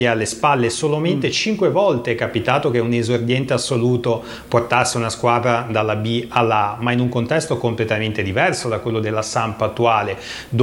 alle spalle. Solamente 5 volte è capitato che un esordiente assoluto portasse una squadra dalla B alla A, ma in un contesto completamente diverso da quello della Samp attuale,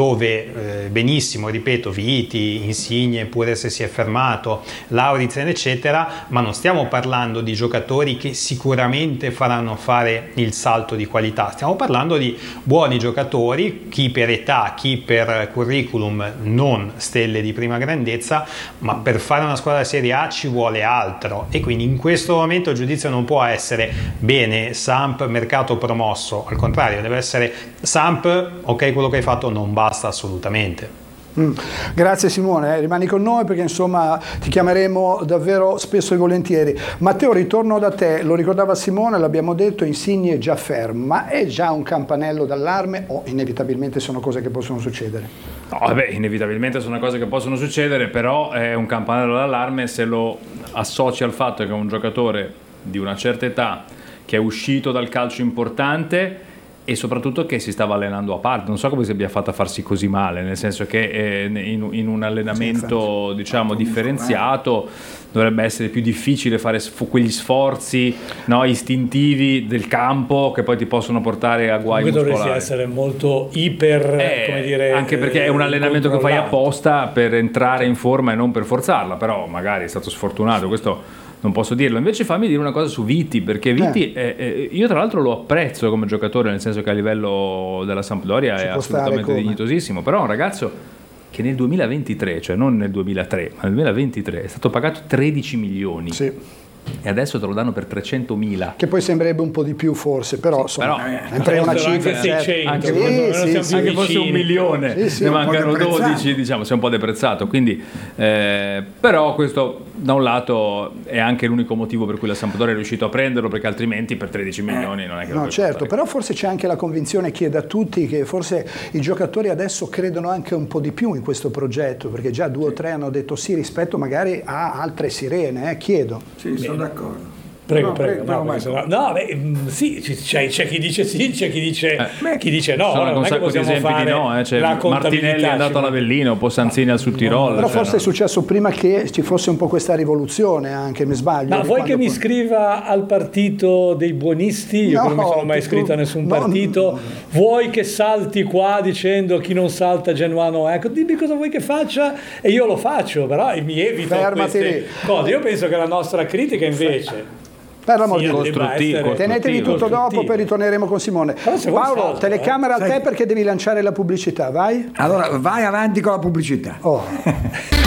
dove benissimo, ripeto, Viti, Insigne, pure se si è fermato, Lauritsen eccetera, ma non stiamo parlando di giocatori che sicuramente faranno fare il salto di qualità, stiamo parlando di buoni giocatori, chi per età, chi per curriculum, non stelle di prima grandezza, ma per fare una squadra Serie A ci vuole altro, e quindi in questo momento il giudizio non può essere bene Samp mercato promosso, al contrario deve essere Samp, ok, quello che hai fatto non basta assolutamente. Grazie Simone, rimani con noi perché insomma ti chiameremo davvero spesso e volentieri. Matteo, ritorno da te, lo ricordava Simone, l'abbiamo detto, Insigne è già fermo, ma è già un campanello d'allarme o inevitabilmente sono cose che possono succedere? No, vabbè, inevitabilmente sono cose che possono succedere, però è un campanello d'allarme se lo associ al fatto che è un giocatore di una certa età che è uscito dal calcio importante e soprattutto che si stava allenando a parte. Non so come si abbia fatto a farsi così male, nel senso che in un allenamento diciamo differenziato dovrebbe essere più difficile fare quegli sforzi, no, istintivi del campo che poi ti possono portare a guai muscolari. Dovresti essere molto iper, come dire, anche perché è un allenamento che fai apposta per entrare in forma e non per forzarla, però magari è stato sfortunato, questo non posso dirlo. Invece fammi dire una cosa su Viti, perché Viti io tra l'altro lo apprezzo come giocatore, nel senso che a livello della Sampdoria è assolutamente dignitosissimo, però è un ragazzo che nel 2023, cioè non nel 2003 ma nel 2023 è stato pagato 13 milioni. Sì. E adesso te lo danno per 300.000, che poi sembrerebbe un po' di più forse, però è una cifra, anche fosse 1 milione, ne mancano 12, diciamo, si è un po' deprezzato, quindi però questo da un lato è anche l'unico motivo per cui la Sampdoria è riuscito a prenderlo, perché altrimenti per 13 milioni non è che no, certo, però forse c'è anche la convinzione che è da tutti, che forse i giocatori adesso credono anche un po' di più in questo progetto, perché già 2 o 3 hanno detto sì rispetto magari a altre sirene, chiedo. Sì, sono d'accordo. Prego. Sì, c'è chi dice sì, c'è chi dice no. Sono un sacco di esempi di no. Martinelli è andato all'Avellino, poi Sanzini al Sud Tirolo. Però forse è successo prima che ci fosse un po' questa rivoluzione, anche, mi sbaglio. Ma vuoi che mi iscriva al partito dei buonisti? Io non mi sono mai iscritto a nessun partito. Vuoi che salti qua dicendo chi non salta Genuano? Ecco, dimmi cosa vuoi che faccia e io lo faccio, però mi evito queste cose. Io penso che la nostra critica invece... Per l'amor di Dio, tenetevi tutto dopo, poi ritorneremo con Simone. Paolo, telecamera a te perché devi lanciare la pubblicità, vai? Allora, vai avanti con la pubblicità.